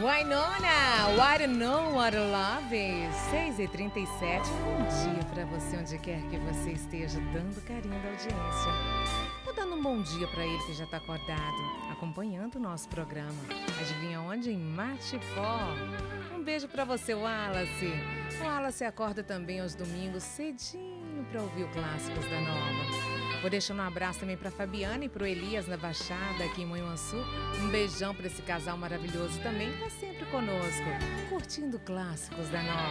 Wainona, what you know, what you love, 6h37, bom dia pra você onde quer que você esteja, dando carinho da audiência. Vou dando um bom dia pra ele que já tá acordado, acompanhando o nosso programa. Adivinha onde? Em Matipó. Um beijo pra você, Wallace. O Wallace acorda também aos domingos cedinho pra ouvir o Clássicos da Nova. Vou deixando um abraço também para Fabiana e para o Elias na Baixada, aqui em Manhuaçu. Um beijão para esse casal maravilhoso também, que tá sempre conosco, curtindo Clássicos da Nova.